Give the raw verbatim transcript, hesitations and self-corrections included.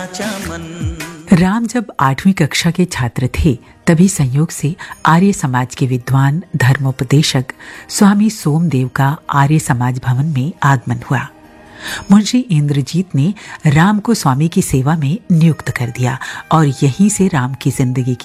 राम जब आठवीं कक्षा के छात्र थे तभी संयोग से आर्य समाज के विद्वान धर्मोपदेशक स्वामी सोमदेव का आर्य समाज भवन में आगमन हुआ। मुंशी इंद्रजीत ने राम को स्वामी की सेवा में नियुक्त कर दिया और यहीं से राम की जिंदगी की